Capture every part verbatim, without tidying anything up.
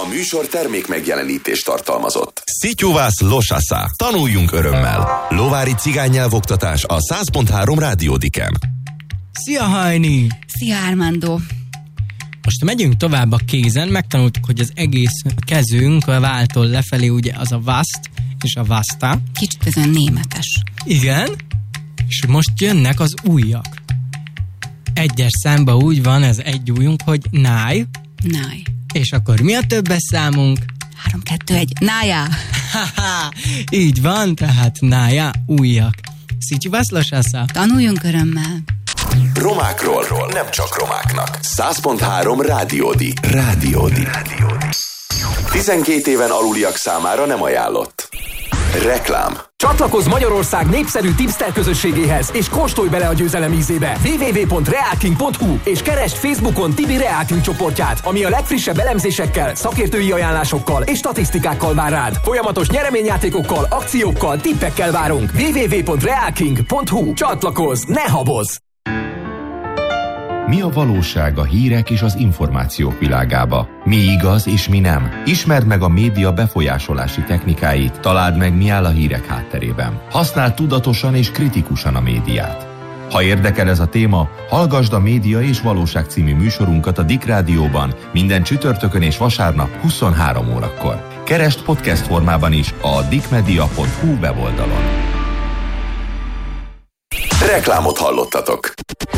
műsor termék megjelenítést tartalmazott. Szityuvász Losasza. Tanuljunk örömmel. Lovári cigánynyelvoktatás a száz pont három Rádiódiken. Szia, Hajni! Szia, Armando! Most megyünk tovább a kézen, megtanultuk, hogy az egész kezünk a váltól lefelé ugye az a vaszt és a vasta. Kicsit ez olyan németes. Igen, és most jönnek az ujjak. Egyes számba úgy van ez egy ujjunk, hogy náj. Náj. És akkor mi a többes számunk? Három, kettő, egy. Nája. Haha, így van, tehát nája, ujjak. Szityuvász Losasza. Tanuljunk örömmel. Romákról, nem csak romáknak. száz pont három Rádiódi. Rádiódi. tizenkét éven aluliak számára nem ajánlott. Reklám. Csatlakozz Magyarország népszerű tipster közösségéhez, és kóstolj bele a győzelem ízébe. double-u double-u double-u pont reálking pont hu és keresd Facebookon Tibi Reálking csoportját, ami a legfrissebb elemzésekkel, szakértői ajánlásokkal és statisztikákkal vár rád. Folyamatos nyereményjátékokkal, akciókkal, tippekkel várunk. double-u double-u double-u pont reálking pont hu. Csatlakozz, ne habozz! Mi a valóság a hírek és az információk világába? Mi igaz és mi nem? Ismerd meg a média befolyásolási technikáit, találd meg, mi áll a hírek hátterében. Használd tudatosan és kritikusan a médiát. Ha érdekel ez a téma, hallgasd a Média és Valóság című műsorunkat a Dick Rádióban minden csütörtökön és vasárnap huszonhárom órakor. Keresd podcast formában is a dickmedia pont hu weboldalon. Reklámot hallottatok.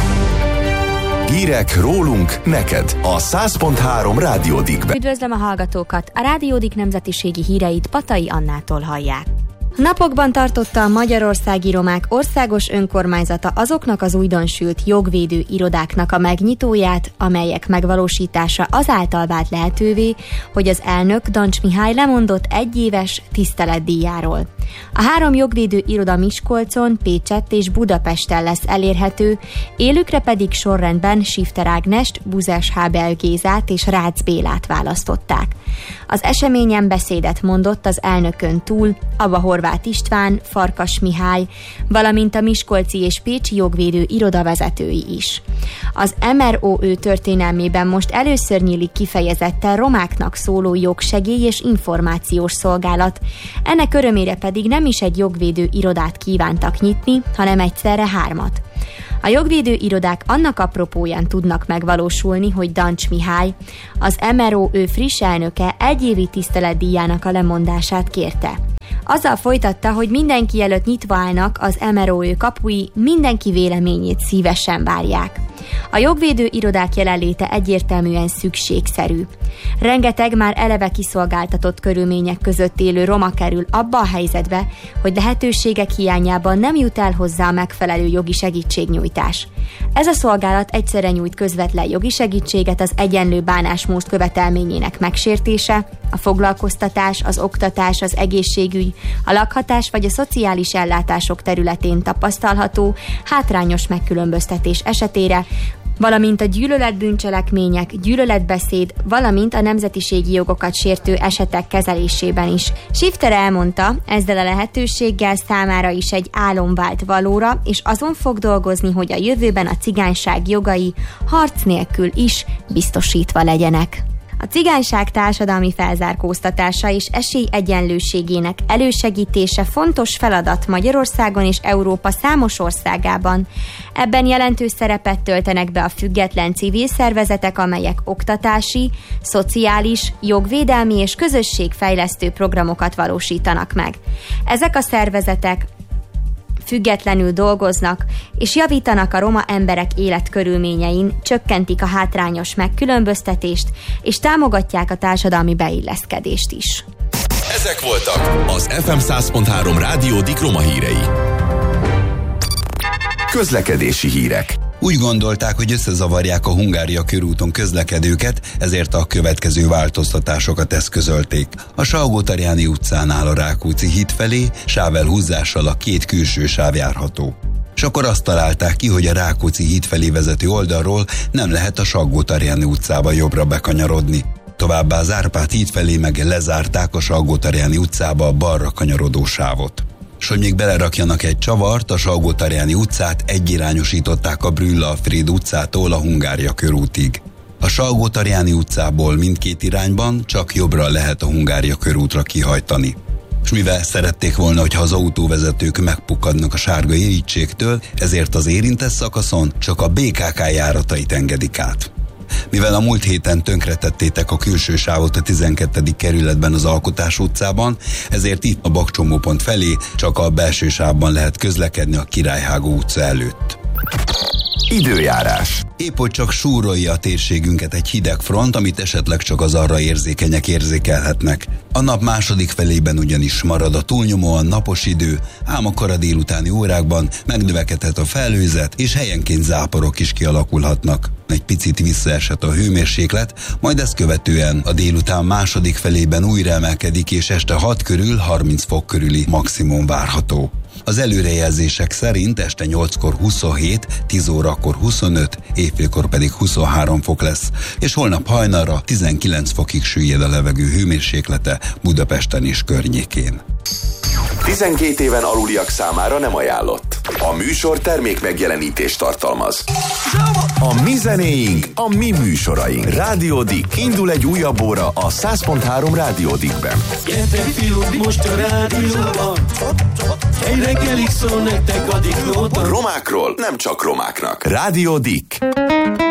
Hírek rólunk, neked a száz pont három Rádiódikben. Üdvözlöm a hallgatókat! A Rádiódik nemzetiségi híreit Patai Annától hallják. Napokban tartotta a Magyarországi Romák Országos Önkormányzata azoknak az újdonsült jogvédő irodáknak a megnyitóját, amelyek megvalósítása azáltal vált lehetővé, hogy az elnök, Dancs Mihály lemondott egyéves tiszteletdíjáról. A három jogvédő iroda Miskolcon, Pécsett és Budapesten lesz elérhető, élükre pedig sorrendben Sifter Ágnest, Buzes Hábel Gézát és Rácz Bélát választották. Az eseményen beszédet mondott az elnökön túl Abba Horváth István, Farkas Mihály, valamint a miskolci és pécsi jogvédő irodavezetői is. Az em er o ö történelmében most először nyílik kifejezetten romáknak szóló jogsegély és információs szolgálat, ennek örömére pedig nem is egy jogvédő irodát kívántak nyitni, hanem egyszerre hármat. A jogvédő irodák annak apropóján tudnak megvalósulni, hogy Dancs Mihály, az em er o ö friss elnöke egyévi tiszteletdíjának a lemondását kérte. Azzal folytatta, hogy mindenki előtt nyitva állnak az em er o ö kapui, mindenki véleményét szívesen várják. A jogvédő irodák jelenléte egyértelműen szükségszerű. Rengeteg már eleve kiszolgáltatott körülmények között élő roma kerül abba a helyzetbe, hogy lehetőségek hiányában nem jut el hozzá a megfelelő jogi segítségnyújtás. Ez a szolgálat egyszerre nyújt közvetlen jogi segítséget az egyenlő bánásmód követelményének megsértése, a foglalkoztatás, az oktatás, az egészségügy, a lakhatás vagy a szociális ellátások területén tapasztalható hátrányos megkülönböztetés esetére, valamint a gyűlöletbűncselekmények, gyűlöletbeszéd, valamint a nemzetiségi jogokat sértő esetek kezelésében is. Sifter elmondta, ezzel a lehetőséggel számára is egy álom vált valóra, és azon fog dolgozni, hogy a jövőben a cigányság jogai harc nélkül is biztosítva legyenek. A cigányság társadalmi felzárkóztatása és esélyegyenlőségének elősegítése fontos feladat Magyarországon és Európa számos országában. Ebben jelentős szerepet töltenek be a független civil szervezetek, amelyek oktatási, szociális, jogvédelmi és közösségfejlesztő programokat valósítanak meg. Ezek a szervezetek függetlenül dolgoznak, és javítanak a roma emberek életkörülményein, csökkentik a hátrányos megkülönböztetést, és támogatják a társadalmi beilleszkedést is. Ezek voltak az ef em száz pont három Rádiódik roma hírei. Közlekedési hírek. Úgy gondolták, hogy összezavarják a Hungária körúton közlekedőket, ezért a következő változtatásokat eszközölték. A Salgótarjáni utcánál a Rákóczi híd felé sávelhúzással a két külső sáv járható. És akkor azt találták ki, hogy a Rákóczi híd felé vezető oldalról nem lehet a Salgótarjáni utcába jobbra bekanyarodni. Továbbá az Árpád híd felé meg lezárták a Salgótarjáni utcába a balra kanyarodó sávot. S hogy még belerakjanak egy csavart, a Salgótarjáni utcát egyirányosították a Brühl-Alfréd utcától a Hungária körútig. A Salgótarjáni utcából mindkét irányban csak jobbra lehet a Hungária körútra kihajtani. És mivel szerették volna, hogyha az autóvezetők megpukkadnak a sárga érítségtől, ezért az érintett szakaszon csak a bé ká ká járatait engedik át. Mivel a múlt héten tönkretettétek a külső sávot a tizenkettedik kerületben az Alkotás utcában, ezért itt a bakcsomópont felé csak a belső sávban lehet közlekedni a Királyhágó utca előtt. Időjárás. Épp hogy csak súrolja a térségünket egy hideg front, amit esetleg csak az arra érzékenyek érzékelhetnek. A nap második felében ugyanis marad a túlnyomóan napos idő, ám a kora délutáni órákban megnövekedhet a felhőzet, és helyenként záporok is kialakulhatnak. Egy picit visszaesett a hőmérséklet, majd ezt követően a délután második felében újra emelkedik, és este hat körül harminc fok körüli maximum várható. Az előrejelzések szerint este nyolckor huszonhét, tíz órakor huszonöt, éjfélkor pedig huszonhárom fok lesz, és holnap hajnalra tizenkilenc fokig süllyed a levegő hőmérséklete Budapesten és környékén. tizenkét éven aluliak számára nem ajánlott. A műsor termék megjelenítést tartalmaz. A mi zenéink, a mi műsoraink. Rádió Dick. Indul egy újabb óra a száz pont három Rádió Dickben. Gyertek fiúk, most a rádióban, egy reggelig szól nektek a Dick Nóta. Romákról nem csak romáknak. Rádió Dick.